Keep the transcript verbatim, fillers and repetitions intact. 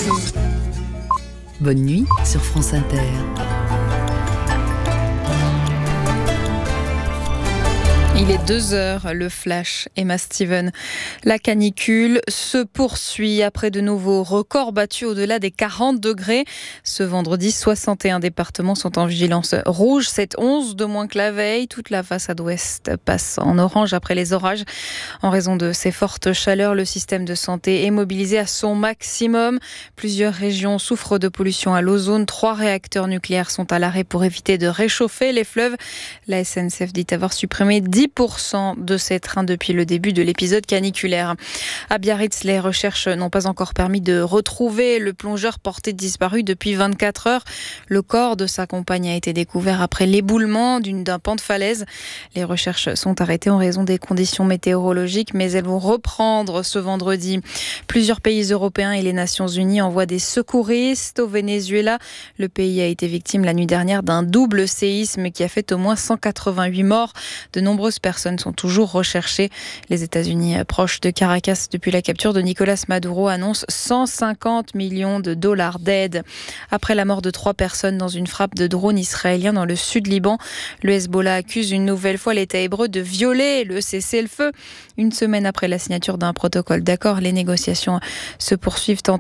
Bonne nuit sur France Inter. Il est deux heures, le flash, Emma Steven. La canicule se poursuit après de nouveaux records battus au-delà des quarante degrés. Ce vendredi, soixante et un départements sont en vigilance rouge. C'est onze de moins que la veille. Toute la façade ouest passe en orange après les orages. En raison de ces fortes chaleurs, le système de santé est mobilisé à son maximum. Plusieurs régions souffrent de pollution à l'ozone. Trois réacteurs nucléaires sont à l'arrêt pour éviter de réchauffer les fleuves. La S N C F dit avoir supprimé dix pour cent de ces trains depuis le début de l'épisode caniculaire. À Biarritz, les recherches n'ont pas encore permis de retrouver le plongeur porté disparu depuis vingt-quatre heures. Le corps de sa compagne a été découvert après l'éboulement d'une, d'un pan de falaise. Les recherches sont arrêtées en raison des conditions météorologiques, mais elles vont reprendre ce vendredi. Plusieurs pays européens et les Nations Unies envoient des secouristes au Venezuela. Le pays a été victime la nuit dernière d'un double séisme qui a fait au moins cent quatre-vingt-huit morts. De nombreuses personnes sont toujours recherchées. Les États-Unis, proches de Caracas depuis la capture de Nicolas Maduro, annoncent cent cinquante millions de dollars d'aide. Après la mort de trois personnes dans une frappe de drone israélien dans le sud Liban, le Hezbollah accuse une nouvelle fois l'État hébreu de violer le cessez-le-feu. Une semaine après la signature d'un protocole d'accord, les négociations se poursuivent entre